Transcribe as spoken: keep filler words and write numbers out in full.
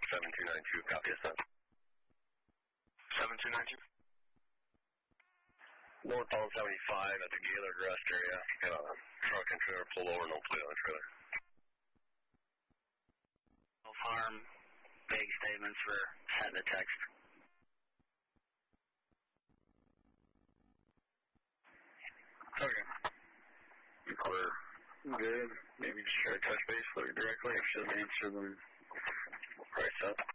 seven two nine two, copy us then. seven two nine two. Northbound seventy-five at the Gaylord Rest area. Got a truck and trailer pulled over, no plate on the trailer. Farm, vague statements for send a text. Okay. We're good. Maybe just try to touch base with her directly. If she doesn't answer, then we'll price up.